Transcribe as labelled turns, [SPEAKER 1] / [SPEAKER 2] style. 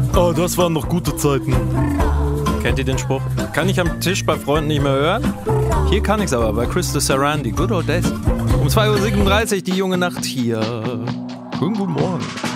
[SPEAKER 1] Oh, das waren noch gute Zeiten.
[SPEAKER 2] Kennt ihr den Spruch? Kann ich am Tisch bei Freunden nicht mehr hören? Hier kann ich's aber, bei Krista Sarandon, Good Old Days. Um 2:37 Uhr die junge Nacht hier. Schönen guten Morgen.